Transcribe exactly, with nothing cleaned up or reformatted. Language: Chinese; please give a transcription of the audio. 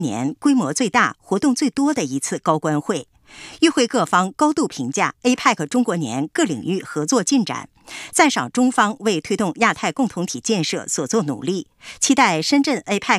年规模最大、活动最多的一次高官会。与会各方高度评价 A P E C 中国年各领域合作进展，赞赏中方为推动亚太共同体建设所做努力，期待深圳 A P E